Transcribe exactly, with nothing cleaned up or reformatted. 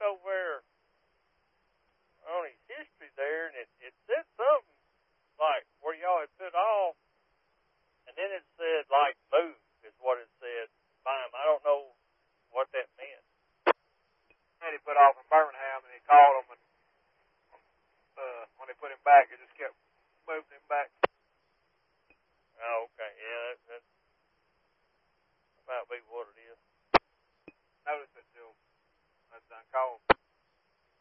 looked over there on his history there, and it, it said something like where y'all had put off, and then it said like move is what it said by him. I don't know what that meant. And he put off in Birmingham, and he called him, and uh, when they put him back, it just